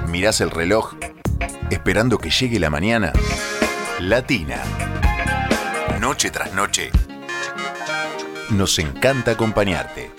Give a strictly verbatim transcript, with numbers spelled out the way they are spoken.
mirás el reloj, esperando que llegue la mañana. Latina. Noche tras noche. Nos encanta acompañarte.